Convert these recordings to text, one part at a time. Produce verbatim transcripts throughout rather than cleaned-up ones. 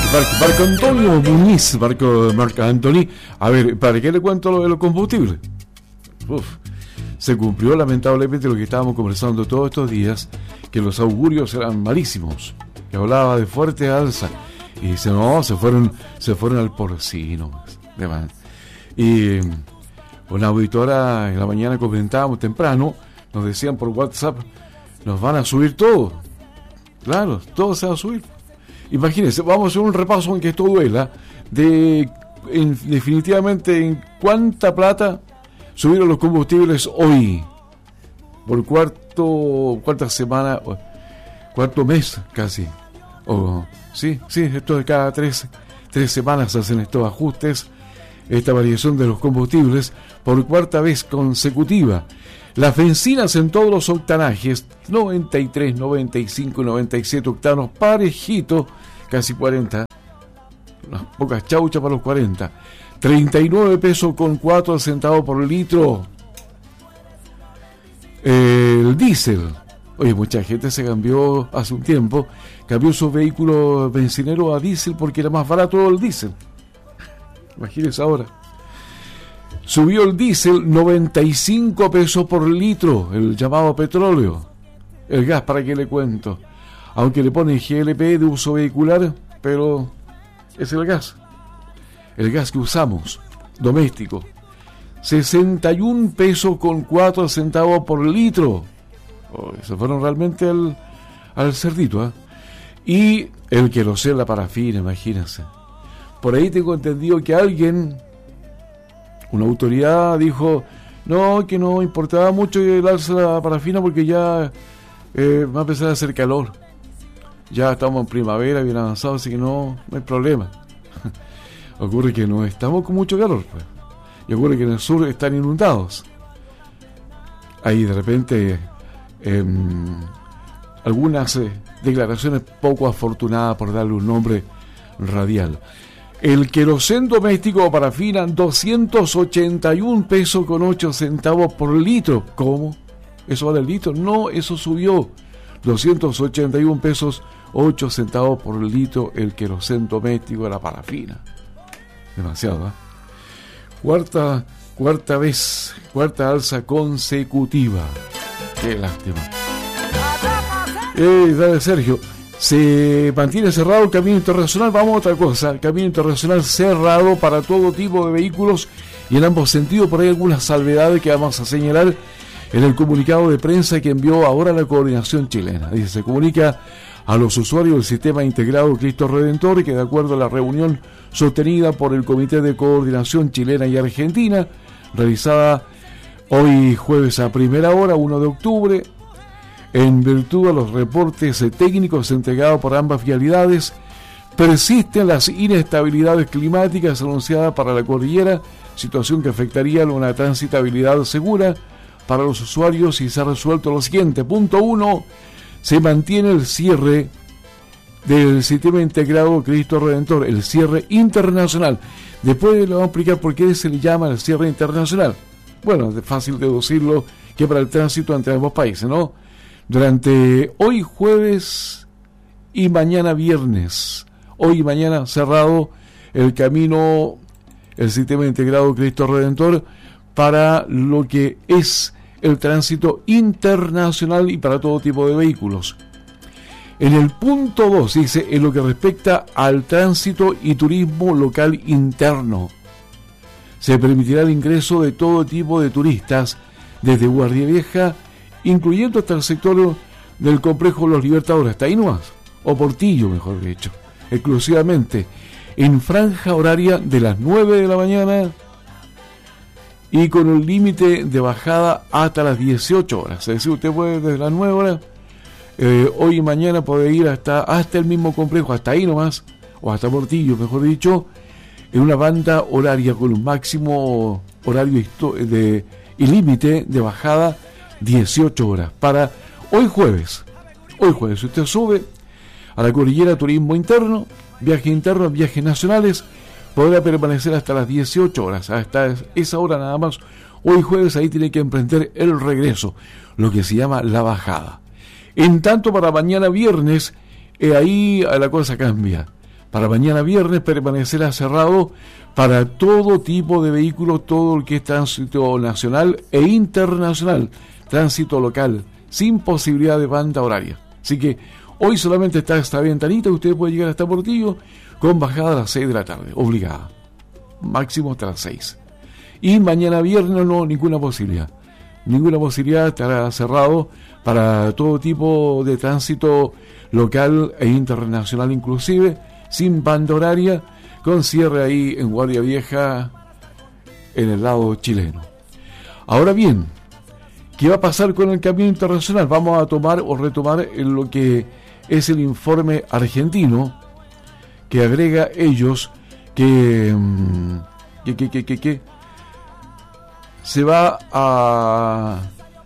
Marco, Marco Antonio Muñiz, Marco, Marco Anthony. A ver, ¿para qué le cuento lo de los combustibles? Uf, se cumplió lamentablemente lo que estábamos conversando todos estos días, que los augurios eran malísimos, que hablaba de fuerte alza, y dice, no, se fueron, se fueron al porcino. Y una auditora en la mañana comentábamos temprano, nos decían por WhatsApp, nos van a subir todo. Claro, todo se va a subir. Imagínense, vamos a hacer un repaso en que esto duela, de en, definitivamente en cuánta plata subieron los combustibles hoy, por cuarto, cuarta semana, cuarto mes casi. O, sí, sí, esto de cada tres, tres semanas hacen estos ajustes, esta variación de los combustibles por cuarta vez consecutiva. Las bencinas en todos los octanajes, noventa y tres, noventa y cinco, noventa y siete octanos, parejito, casi cuarenta, unas pocas chauchas para los cuarenta, treinta y nueve pesos con cuatro centavos por litro. El diésel, oye, mucha gente se cambió hace un tiempo, cambió su vehículo bencinero a diésel porque era más barato el diésel. Imagínense ahora. Subió el diésel noventa y cinco pesos por litro, el llamado petróleo. El gas, ¿para qué le cuento? Aunque le ponen G L P de uso vehicular, pero es el gas. El gas que usamos, doméstico. sesenta y un pesos con cuatro centavos por litro. Oh, se fueron realmente al, al cerdito, ¿eh? Y el queroseno, la parafina, imagínense. Por ahí tengo entendido que alguien, una autoridad, dijo no, que no importaba mucho el alza de la parafina porque ya eh, va a empezar a hacer calor. Ya estamos en primavera, bien avanzado, así que no, no hay problema. Ocurre que no estamos con mucho calor, pues. Y ocurre que en el sur están inundados. Ahí de repente eh, algunas eh, declaraciones poco afortunadas, por darle un nombre radial. El queroseno doméstico o parafina, doscientos ochenta y un pesos con ocho centavos por litro. ¿Cómo? ¿Eso vale el litro? No, eso subió. doscientos ochenta y un pesos ocho centavos por litro el queroseno doméstico de la parafina. Demasiado, ¿eh? Cuarta, cuarta vez, cuarta alza consecutiva. Qué lástima. Eh, dale, Sergio. Se mantiene cerrado el camino internacional. Vamos a otra cosa. El camino internacional cerrado para todo tipo de vehículos y en ambos sentidos. Por ahí algunas salvedades que vamos a señalar en el comunicado de prensa que envió ahora la coordinación chilena. Dice, se comunica a los usuarios del sistema integrado Cristo Redentor que de acuerdo a la reunión sostenida por el Comité de Coordinación Chilena y Argentina, realizada hoy jueves a primera hora, uno de octubre, en virtud de los reportes técnicos entregados por ambas vialidades, persisten las inestabilidades climáticas anunciadas para la cordillera, situación que afectaría una transitabilidad segura para los usuarios y se ha resuelto lo siguiente. Punto uno, se mantiene el cierre del sistema integrado Cristo Redentor, el cierre internacional. Después le vamos a explicar por qué se le llama el cierre internacional. Bueno, es fácil deducirlo que para el tránsito entre ambos países, ¿no? Durante hoy jueves y mañana viernes, hoy y mañana cerrado el camino, el sistema integrado Cristo Redentor para lo que es el tránsito internacional y para todo tipo de vehículos. En el punto dos dice, en lo que respecta al tránsito y turismo local interno, se permitirá el ingreso de todo tipo de turistas desde Guardia Vieja, incluyendo hasta el sector del complejo Los Libertadores, hasta ahí nomás, o Portillo mejor dicho, exclusivamente en franja horaria de las nueve de la mañana y con un límite de bajada hasta las dieciocho horas. Es decir, usted puede desde las nueve horas, eh, hoy y mañana puede ir hasta, hasta el mismo complejo, hasta ahí nomás, o hasta Portillo mejor dicho, en una banda horaria con un máximo horario de, y límite de bajada dieciocho horas. Para hoy jueves, hoy jueves, usted sube a la cordillera turismo interno, viaje interno, viajes nacionales, podrá permanecer hasta las dieciocho horas, hasta esa hora nada más. Hoy jueves ahí tiene que emprender el regreso, lo que se llama la bajada. En tanto para mañana viernes, eh, ahí la cosa cambia. Para mañana viernes permanecerá cerrado para todo tipo de vehículos, todo el que es tránsito nacional e internacional, tránsito local, sin posibilidad de banda horaria. Así que hoy solamente está esta ventanita, usted puede llegar hasta Portillo con bajada a las seis de la tarde, obligada, máximo hasta las seis. Y mañana viernes no, ninguna posibilidad, ninguna posibilidad, estará cerrado para todo tipo de tránsito local e internacional inclusive, sin banda horaria, con cierre ahí en Guardia Vieja, en el lado chileno. Ahora bien, ¿qué va a pasar con el camino internacional? Vamos a tomar o retomar en lo que es el informe argentino, que agrega ellos que, que, que, que, que, que se va a,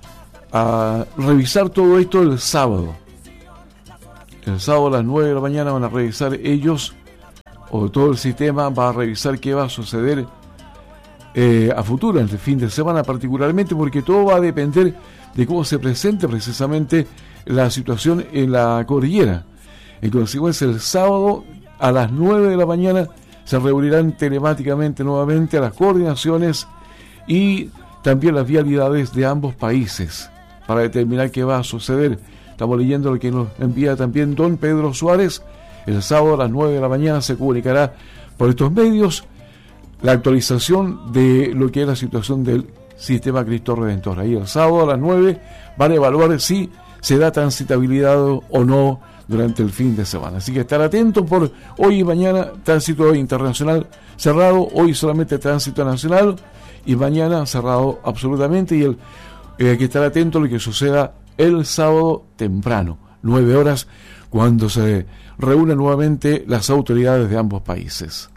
a revisar todo esto el sábado. El sábado a las nueve de la mañana van a revisar ellos, o todo el sistema va a revisar qué va a suceder eh, a futuro, en el fin de semana particularmente, porque todo va a depender de cómo se presente precisamente la situación en la cordillera. En consecuencia, el sábado a las nueve de la mañana se reunirán telemáticamente nuevamente a las coordinaciones y también las vialidades de ambos países para determinar qué va a suceder. Estamos leyendo lo que nos envía también don Pedro Suárez. El sábado a las nueve de la mañana se comunicará por estos medios la actualización de lo que es la situación del sistema Cristo Redentor. Ahí el sábado a las nueve van a evaluar si se da transitabilidad o no durante el fin de semana. Así que estar atentos por hoy y mañana, tránsito internacional cerrado, hoy solamente tránsito nacional y mañana cerrado absolutamente, y el, eh, hay que estar atento a lo que suceda el sábado temprano, nueve horas, cuando se reúnen nuevamente las autoridades de ambos países.